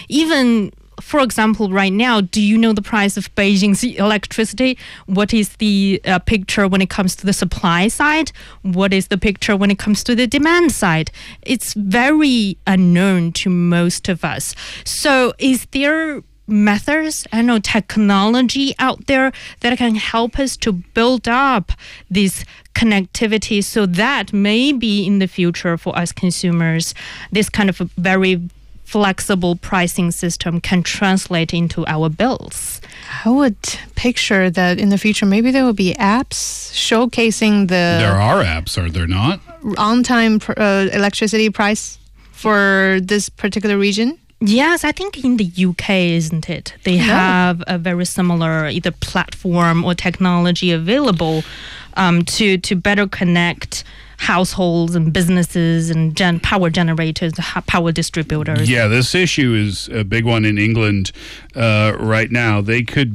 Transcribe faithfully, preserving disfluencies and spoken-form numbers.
even, for example, right now, do you know the price of Beijing's electricity? What is the uh, picture when it comes to the supply side? What is the picture when it comes to the demand side? It's very unknown to most of us. So is there methods, I know, technology out there that can help us to build up this connectivity so that maybe in the future for us consumers, this kind of a very flexible pricing system can translate into our bills? I would picture that in the future, maybe there will be apps showcasing the There are apps, are there not? on-time pr- uh, electricity price for this particular region. Yes, I think in the U K, isn't it? They have a very similar either platform or technology available um, to, to better connect households and businesses and gen- power generators, ha- power distributors. Yeah, this issue is a big one in England uh, right now. They could